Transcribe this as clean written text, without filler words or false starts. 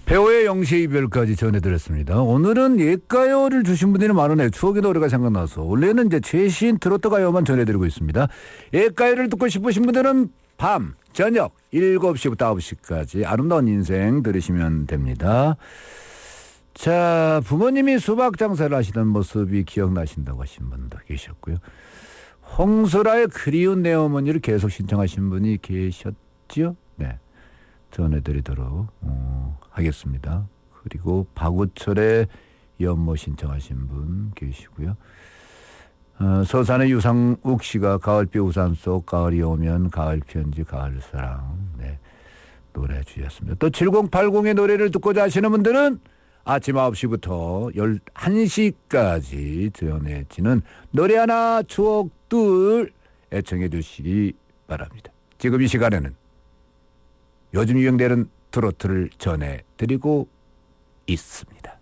배우의 영시의 이별까지 전해드렸습니다. 오늘은 옛가요를 주신 분들이 많으네요. 추억의 노래가 생각나서. 원래는 이제 최신 트로트 가요만 전해드리고 있습니다. 옛가요를 듣고 싶으신 분들은 밤, 저녁 7시부터 9시까지 아름다운 인생 들으시면 됩니다. 자, 부모님이 수박 장사를 하시던 모습이 기억나신다고 하신 분도 계셨고요. 홍소라의 그리운 내 어머니를 계속 신청하신 분이 계셨죠? 네. 전해드리도록 하겠습니다. 그리고 박우철의 연모 신청하신 분 계시고요. 서산의 유상욱 씨가 가을비 우산 속 가을이 오면 가을 편지 가을 사랑 네, 노래 주셨습니다. 또 7080의 노래를 듣고자 하시는 분들은 아침 9시부터 11시까지 전해지는 노래 하나 추억들 애청해 주시기 바랍니다. 지금 이 시간에는 요즘 유행되는 트로트를 전해드리고 있습니다.